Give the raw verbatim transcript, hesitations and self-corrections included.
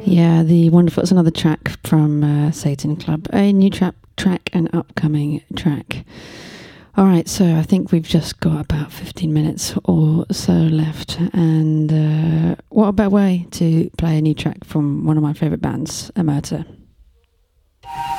Yeah, the wonderful. It's another track from uh, Satan Club. A new trap track, an upcoming track. All right, so I think we've just got about fifteen minutes or so left, and uh, what a better way to play a new track from one of my favourite bands, Emerta.